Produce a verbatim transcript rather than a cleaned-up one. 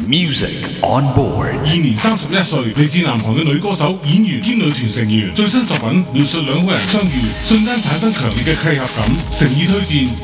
Music on board。 現年三十一歲，嚟自南韓嘅女歌手、演員兼女團成員，最新作品描述兩個人相遇，瞬間產生強烈嘅契合感，誠意推薦